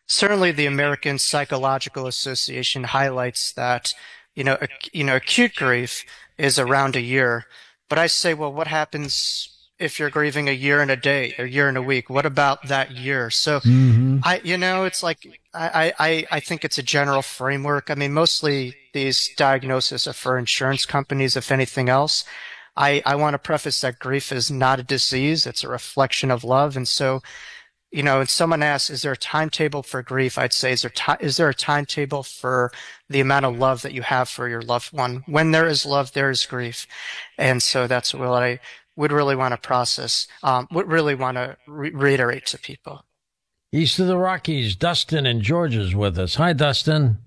Certainly, the American Psychological Association highlights that, acute grief is around a year. But I say, well, what happens if you're grieving a year and a day, a year and a week? What about that year? So Hmm. it's like I think it's a general framework. I mean, mostly these diagnoses are for insurance companies, if anything else. I want to preface that grief is not a disease; it's a reflection of love. And so, and someone asks, "Is there a timetable for grief?" I'd say, "Is there a timetable for the amount of love that you have for your loved one? When there is love, there is grief." And so that's what I would really want to process. Would really want to reiterate to people. East of the Rockies, Dustin in Georgia's with us. Hi, Dustin.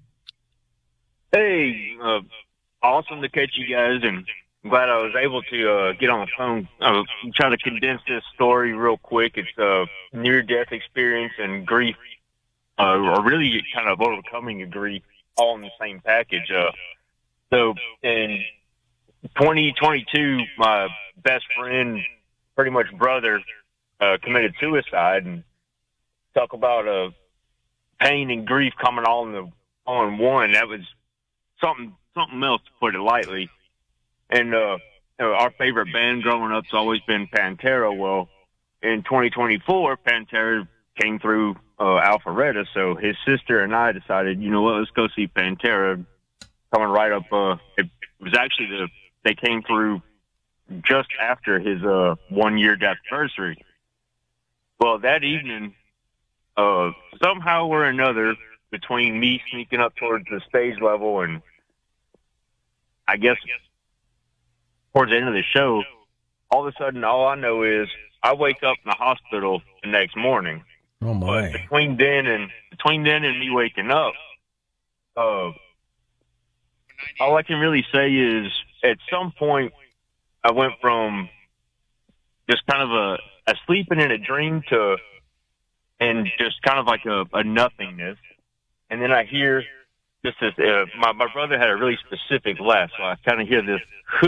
Hey, awesome to catch you guys, and I'm glad I was able to get on the phone. I'm trying to condense this story real quick. It's a near-death experience and grief, or really kind of overcoming a grief, all in the same package. So in 2022, my best friend, pretty much brother, committed suicide, and talk about pain and grief coming all in one. That was something else, to put it lightly. And our favorite band growing up's always been Pantera. Well, in 2024, Pantera came through Alpharetta, so his sister and I decided, you know what, let's go see Pantera. Coming right up, it was actually they came through just after his 1 year death anniversary. Well, that evening, somehow or another, between me sneaking up towards the stage level and I guess towards the end of the show, all of a sudden, all I know is I wake up in the hospital the next morning. Oh, But my. between then and me waking up, uh, all I can really say is at some point I went from just kind of a sleeping in a dream to and just kind of like a nothingness. And then I hear just this. My brother had a really specific laugh, so I kind of hear this.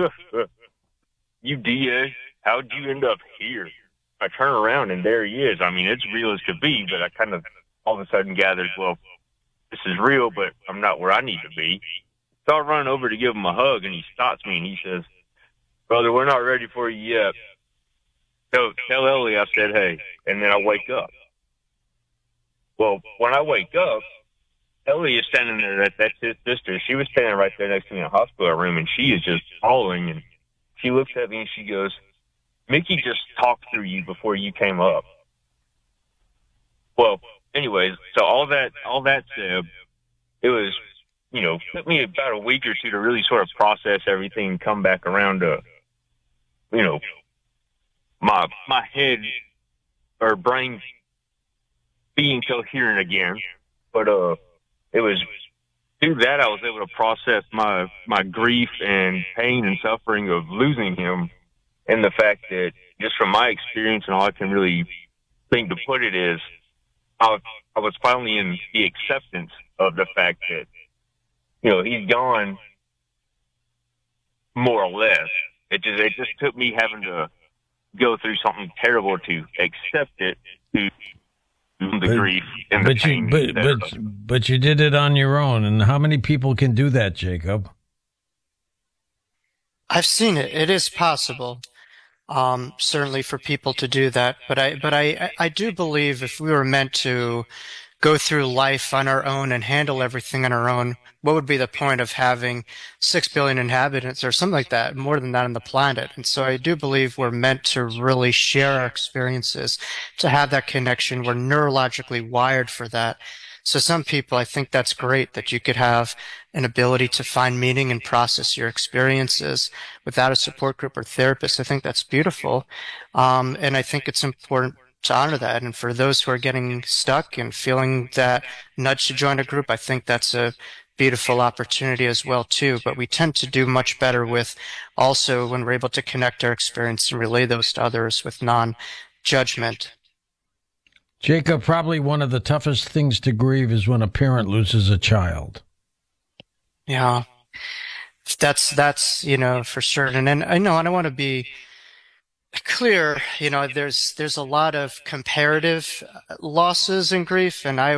You DA, how'd you end up here? I turn around and there he is. I mean, it's real as could be, but I kind of all of a sudden gathered, well, this is real, but I'm not where I need to be. So I run over to give him a hug, and he stops me and he says, "Brother, we're not ready for you yet. So tell Ellie I said hey." And then I wake up. Well, when I wake up, Ellie is standing there. That's his sister. She was standing right there next to me in the hospital room, and she is just bawling. And she looks at me and she goes, "Mickey just talked through you before you came up." Well, anyways, so all that said, it was, took me about a week or two to really sort of process everything and come back around to, you know, my head or brain being coherent again. But it was through that I was able to process my grief and pain and suffering of losing him, and the fact that just from my experience and all I can really think to put it is I was finally in the acceptance of the fact that he's gone, more or less. It just took me having to go through something terrible to accept it, to the But grief and the but you pain but thereof. but you did it on your own. And how many people can do that, Jacob? I've seen it. It is possible, certainly for people to do that. But I do believe if we were meant to go through life on our own and handle everything on our own, what would be the point of having 6 billion inhabitants or something like that, more than that on the planet? And so I do believe we're meant to really share our experiences, to have that connection. We're neurologically wired for that. So some people, I think that's great that you could have an ability to find meaning and process your experiences without a support group or therapist. I think that's beautiful. And I think it's important to honor that. And for those who are getting stuck and feeling that nudge to join a group, I think that's a beautiful opportunity as well too. But we tend to do much better with also when we're able to connect our experience and relay those to others with non-judgment. Jacob, probably one of the toughest things to grieve is when a parent loses a child. Yeah, that's for certain. And I know I don't want to be clear. There's a lot of comparative losses in grief, and I